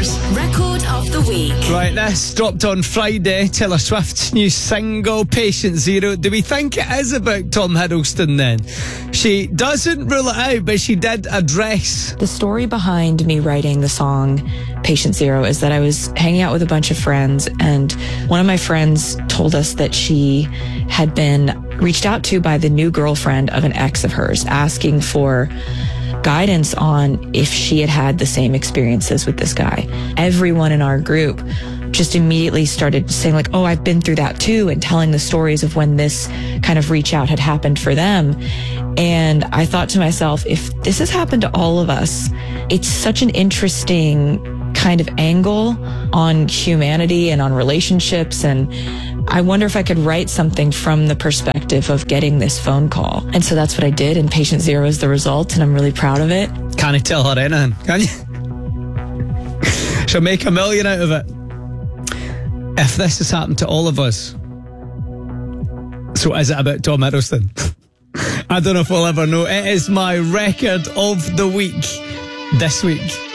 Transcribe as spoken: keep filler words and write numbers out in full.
Breakfast Record of the Week. Right, this dropped on Friday. Taylor Swift's new single, Patient Zero. Do we think it is about Tom Hiddleston then? She doesn't rule it out, but she did address. The story behind me writing the song Patient Zero is that I was hanging out with a bunch of friends, and one of my friends told us that she had been reached out to by the new girlfriend of an ex of hers, asking for guidance on if she had had the same experiences with this guy. Everyone in our group just immediately started saying like, oh, I've been through that too, and telling the stories of when this kind of reach out had happened for them. And I thought to myself, if this has happened to all of us, it's such an interesting kind of angle on humanity and on relationships. And I wonder if I could write something from the perspective of getting this phone call. And so that's what I did, and Patient Zero is the result, and I'm really proud of it. Can't you tell her anything, can you? She'll make a million out of it. If this has happened to all of us, so is it about Tom Hiddleston? I don't know if we'll ever know. It is my record of the week this week.